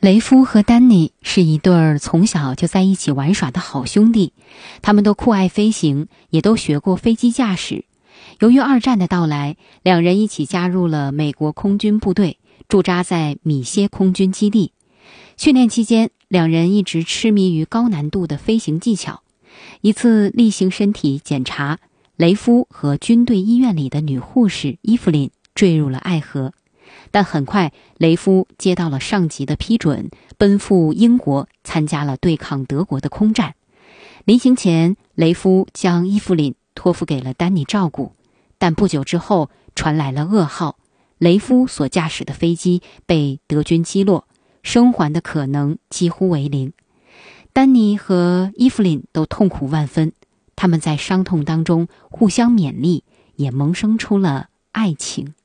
雷夫和丹尼是一对儿从小就在一起玩耍的好兄弟，他们都酷爱飞行，也都学过飞机驾驶。由于二战的到来，两人一起加入了美国空军部队，驻扎在米歇空军基地。训练期间，两人一直痴迷于高难度的飞行技巧。一次例行身体检查，雷夫和军队医院里的女护士伊芙琳坠入了爱河。但很快，雷夫接到了上级的批准，奔赴英国参加了对抗德国的空战。临行前，雷夫将伊芙琳托付给了丹尼照顾，但不久之后传来了噩耗，雷夫所驾驶的飞机被德军击落，生还的可能几乎为零。丹尼和伊芙琳都痛苦万分，他们在伤痛当中互相勉励，也萌生出了爱情。